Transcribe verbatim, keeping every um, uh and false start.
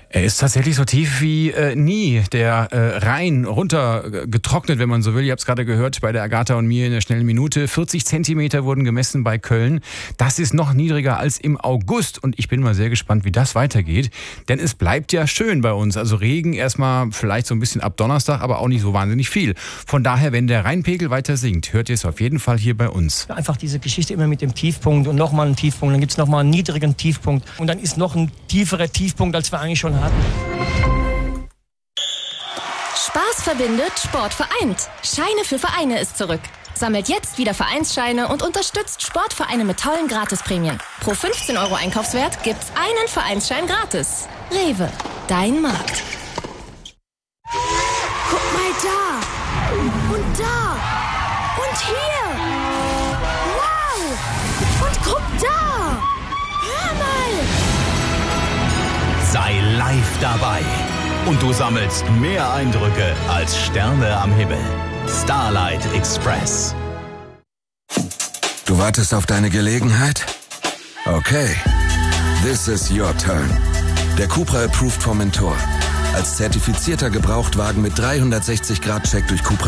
Er ist tatsächlich so tief wie äh, nie. Der äh, Rhein runter äh, getrocknet, wenn man so will. Ihr habt es gerade gehört bei der Agatha und mir in der schnellen Minute. vierzig Zentimeter wurden gemessen bei Köln. Das ist noch niedriger als im August. Und ich bin mal sehr gespannt, wie das weitergeht. Denn es bleibt ja schön bei uns. Also Regen erstmal vielleicht so ein bisschen ab Donnerstag, aber auch nicht so wahnsinnig viel. Von daher, wenn der Rheinpegel weiter sinkt, hört ihr es auf jeden Fall hier bei uns. Einfach diese Geschichte immer mit dem Tiefpunkt und nochmal einen Tiefpunkt. Dann gibt es nochmal einen niedrigen Tiefpunkt. Und dann ist noch ein tieferer Tiefpunkt, als wir eigentlich schon hatten. Spaß verbindet, Sport vereint. Scheine für Vereine ist zurück. Sammelt jetzt wieder Vereinsscheine und unterstützt Sportvereine mit tollen Gratisprämien. Pro fünfzehn Euro Einkaufswert gibt's einen Vereinsschein gratis. Rewe, dein Markt. Guck mal da! Und da! Und hier! Wow! Und guck da! Hör mal! Sei live dabei und du sammelst mehr Eindrücke als Sterne am Himmel. Starlight Express. Du wartest auf deine Gelegenheit? Okay. This is your turn. Der Cupra Approved vom Mentor. Als zertifizierter Gebrauchtwagen mit dreihundertsechzig Grad Check durch Cupra